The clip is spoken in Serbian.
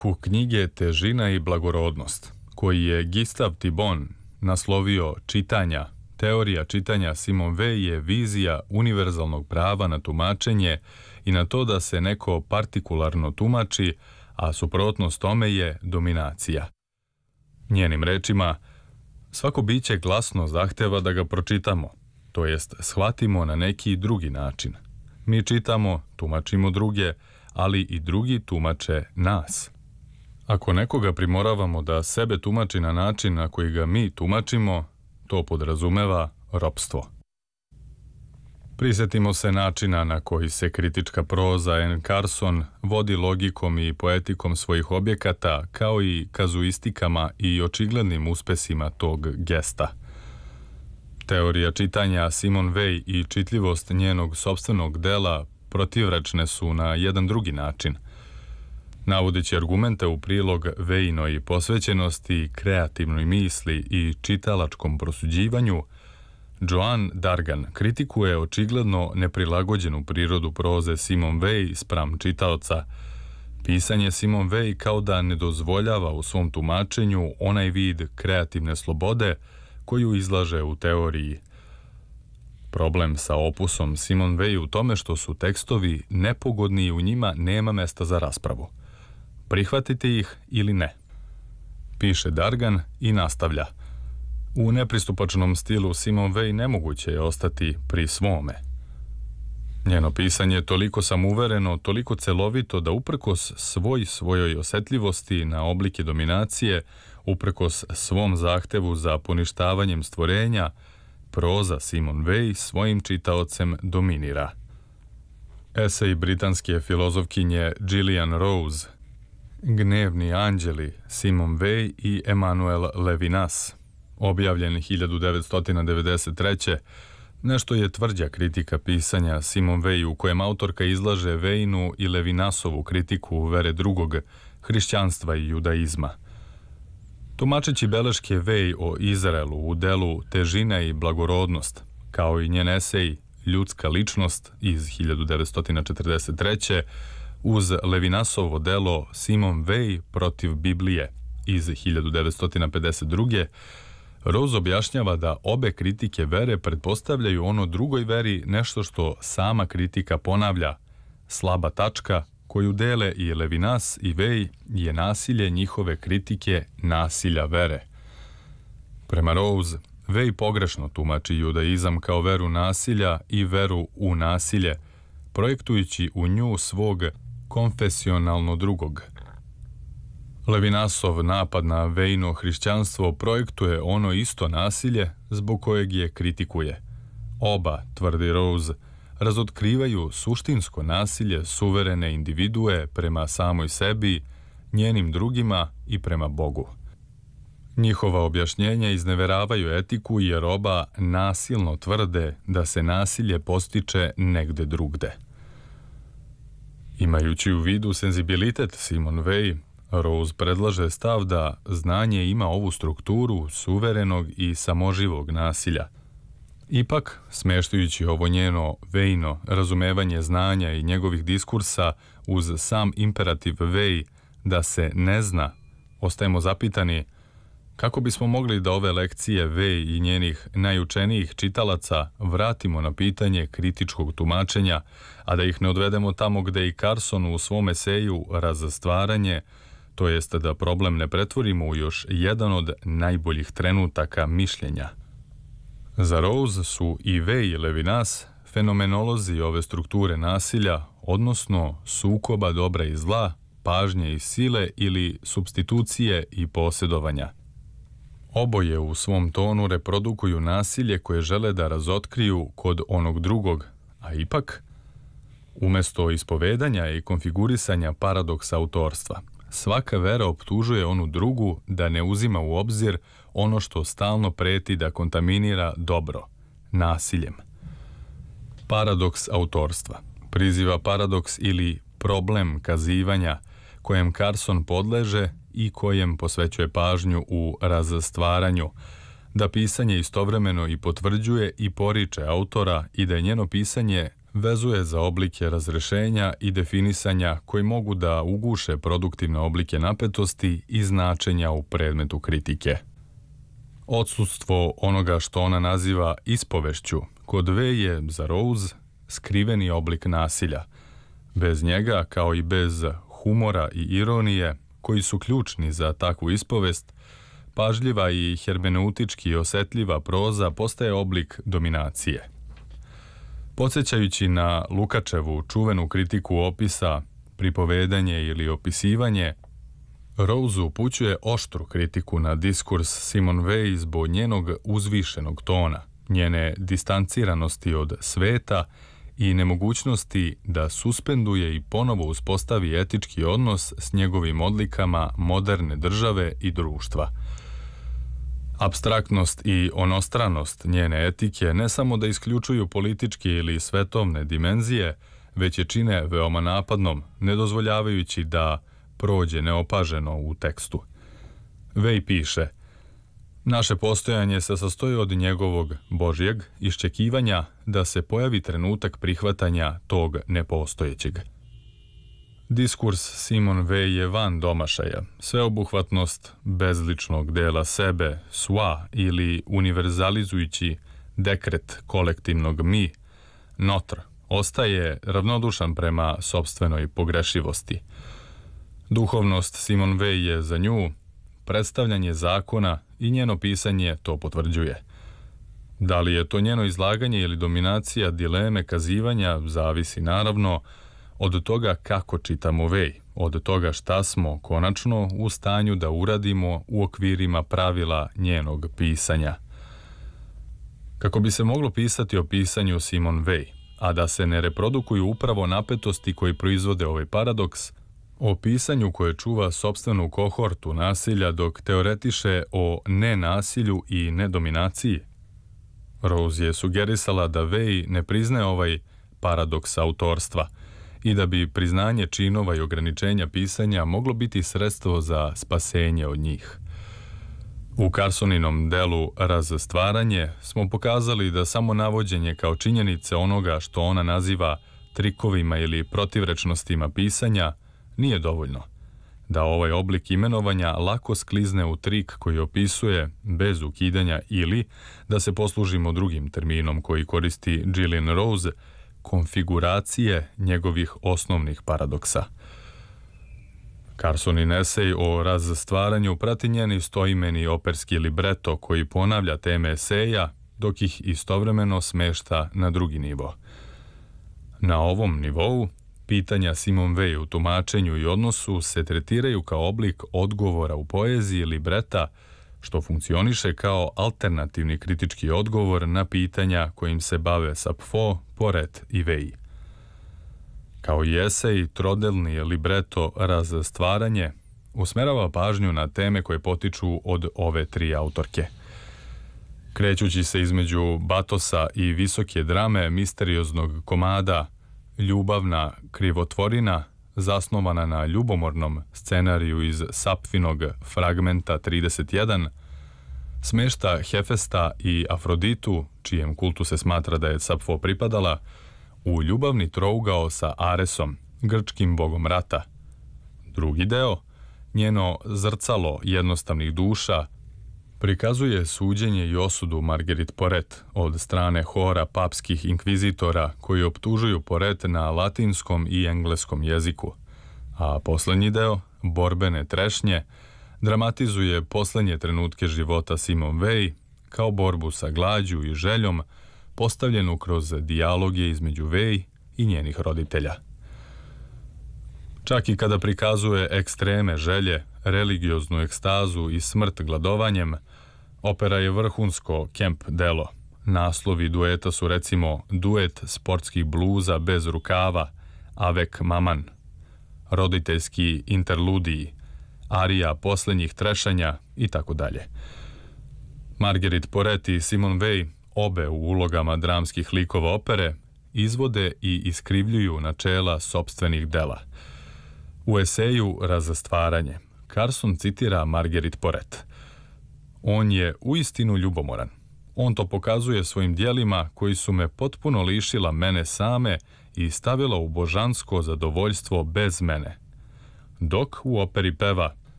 U knjige Težina i blagorodnost, koji je Gustav Thibon naslovio Čitanja, teorija čitanja Simone Weil je vizija univerzalnog prava na tumačenje i na to da se neko partikularno tumači, a suprotnost tome je dominacija. Njenim rečima, svako biće glasno zahteva da ga pročitamo, to jest shvatimo na neki drugi način. Mi čitamo, tumačimo druge, ali i drugi tumače nas. Ako nekoga primoravamo da sebe tumači na način na koji ga mi tumačimo, to podrazumeva ropstvo. Prisjetimo se načina na koji se kritička proza N. Carson vodi logikom i poetikom svojih objekata, kao i kazuistikama i očiglednim uspesima tog gesta. Teorija čitanja Simone Weil i čitljivost njenog sopstvenog dela protivrečne su na jedan drugi način. Navodeći argumente u prilog Weiinoj posvećenosti, kreativnoj misli i čitalačkom prosuđivanju, Joan Dargan kritikuje očigledno neprilagođenu prirodu proze Simone Weil spram čitaoca. Pisanje Simone Weil kao da ne dozvoljava u svom tumačenju onaj vid kreativne slobode koju izlaže u teoriji. Problem sa opusom Simone Weil u tome što su tekstovi nepogodni i u njima nema mesta za raspravu. Prihvatite ih ili ne. Piše Dargan i nastavlja. U nepristupačnom stilu Simone Weil nemoguće je ostati pri svome. Njeno pisanje je toliko samouvereno, toliko celovito da uprkos svojoj osetljivosti na oblike dominacije, uprkos svom zahtevu za poništavanjem stvorenja, proza Simone Weil svojim čitaocem dominira. Esej britanske filozofkinje Gillian Rose, Gnevni anđeli, Simone Weil i Emmanuel Levinas, objavljen 1993. Nešto je tvrđa kritika pisanja Simone Weil u kojem autorka izlaže Weinu i Levinasovu kritiku vere drugog, hrišćanstva i judaizma. Tumačeći beleške Weil o Izraelu u delu Težina i blagorodnost, kao i njen esej Ljudska ličnost iz 1943. uz Levinasovo delo Simone Weil protiv Biblije iz 1952. Rose objašnjava da obe kritike vere pretpostavljaju ono drugoj veri nešto što sama kritika ponavlja. Slaba tačka koju dele i Levinas i Weil je nasilje njihove kritike nasilja vere. Prema Rose, Weil pogrešno tumači judaizam kao veru nasilja i veru u nasilje, projektujući u nju svog konfesionalno drugog. Levinasov napad na Weino hrišćanstvo projektuje ono isto nasilje zbog kojeg je kritikuje. Oba, tvrdi Rose, razotkrivaju suštinsko nasilje suverene individue prema samoj sebi, njenim drugima i prema Bogu. Njihova objašnjenja izneveravaju etiku jer oba nasilno tvrde da se nasilje postiče negde drugde. Imajući u vidu senzibilitet Simone Weil, Rose predlaže stav da znanje ima ovu strukturu suverenog i samoživog nasilja. Ipak, smeštujući ovo njeno Weino razumevanje znanja i njegovih diskursa uz sam imperativ Weil da se ne zna, ostajemo zapitani kako bismo mogli da ove lekcije Weil i njenih najučenijih čitalaca vratimo na pitanje kritičkog tumačenja, a da ih ne odvedemo tamo gde i Carson u svom eseju Razstvaranje, to jest da problem ne pretvorimo u još jedan od najboljih trenutaka mišljenja. Za Rose su i Weil i Levinas fenomenolozi ove strukture nasilja, odnosno sukoba dobra i zla, pažnje i sile ili supstitucije i posjedovanja. Oboje u svom tonu reprodukuju nasilje koje žele da razotkriju kod onog drugog, a ipak, umesto ispovedanja i konfigurisanja paradoksa autorstva, svaka vera optužuje onu drugu da ne uzima u obzir ono što stalno preti da kontaminira dobro, nasiljem. Paradoks autorstva priziva paradoks ili problem kazivanja kojem Carson podleže i kojem posvećuje pažnju u Razstvaranju, da pisanje istovremeno i potvrđuje i poriče autora i da je njeno pisanje vezuje za oblike razrešenja i definisanja koji mogu da uguše produktivne oblike napetosti i značenja u predmetu kritike. Odsustvo onoga što ona naziva ispovešću kod V je za Rose skriveni oblik nasilja. Bez njega, kao i bez humora i ironije, koji su ključni za takvu ispovest, pažljiva i hermeneutički osetljiva proza postaje oblik dominacije. Podsjećajući na Lukačevu čuvenu kritiku opisa, pripovedanje ili opisivanje, Rose upućuje oštru kritiku na diskurs Simone Weil zbog njenog uzvišenog tona, njene distanciranosti od sveta i nemogućnosti da suspenduje i ponovo uspostavi etički odnos s njegovim odlikama moderne države i društva. Apstraktnost i onostranost njene etike ne samo da isključuju političke ili svetovne dimenzije, već je čine veoma napadnom, ne dozvoljavajući da prođe neopaženo u tekstu. Weil piše: naše postojanje se sastoji od njegovog Božjeg iščekivanja da se pojavi trenutak prihvatanja tog nepostojećeg. Diskurs Simone Weil je van domašaja. Sveobuhvatnost bezličnog dela sebe, soi ili univerzalizujući dekret kolektivnog mi, notre, ostaje ravnodušan prema sopstvenoj pogrešivosti. Duhovnost Simone Weil je za nju predstavljanje zakona i njeno pisanje to potvrđuje. Da li je to njeno izlaganje ili dominacija dileme kazivanja zavisi naravno od toga kako čitamo Weil, od toga šta smo konačno u stanju da uradimo u okvirima pravila njenog pisanja. Kako bi se moglo pisati o pisanju Simone Weil, a da se ne reprodukuju upravo napetosti koji proizvode ovaj paradoks, o pisanju koje čuva sopstvenu kohortu nasilja dok teoretiše o nenasilju i nedominaciji, Rose je sugerisala da Weil ne priznaje ovaj paradoks autorstva i da bi priznanje činova i ograničenja pisanja moglo biti sredstvo za spasenje od njih. U Carsoninom delu Razstvaranje smo pokazali da samo navođenje kao činjenice onoga što ona naziva trikovima ili protivrečnostima pisanja nije dovoljno, da ovaj oblik imenovanja lako sklizne u trik koji opisuje, bez ukidanja ili, da se poslužimo drugim terminom koji koristi Gillian Rose, konfiguracije njegovih osnovnih paradoksa. Carsonin esej o razstvaranju prati njen istoimeni operski libreto koji ponavlja teme eseja, dok ih istovremeno smešta na drugi nivo. Na ovom nivou, pitanja Simone Weil u tumačenju i odnosu se tretiraju kao oblik odgovora u poeziji libreta, što funkcioniše kao alternativni kritički odgovor na pitanja kojim se bave Sappho, Poret i Weil. Kao i esej, trodelni libreto Razstvaranje usmerava pažnju na teme koje potiču od ove tri autorke. Krećući se između batosa i visoke drame misterioznog komada Ljubavna krivotvorina, zasnovana na ljubomornom scenariju iz Sapfinog fragmenta 31, smešta Hefesta i Afroditu, čijem kultu se smatra da je Sappho pripadala, u ljubavni trougao sa Aresom, grčkim bogom rata. Drugi deo, njeno zrcalo jednostavnih duša, prikazuje suđenje i osudu Marguerite Porete od strane hora papskih inkvizitora koji optužuju Porete na latinskom i engleskom jeziku, a poslednji deo, borbene trešnje, dramatizuje poslednje trenutke života Simone Weil kao borbu sa glađu i željom postavljenu kroz dijaloge između Weil i njenih roditelja. Čak i kada prikazuje ekstreme želje, religioznu ekstazu i smrt gladovanjem, opera je vrhunsko kemp delo. Naslovi dueta su recimo duet sportskih bluza bez rukava, Avec Maman, roditeljski interludiji, arija poslednjih trešanja i tako dalje. Marguerite Porete i Simone Weil, obe u ulogama dramskih likova opere, izvode i iskrivljuju načela sopstvenih dela. U eseju Razstvaranje Carson citira Marguerite Porete: on je uistinu ljubomoran. On to pokazuje svojim dijelima koji su me potpuno lišila mene same i stavila u božansko zadovoljstvo bez mene. Dok u operi peva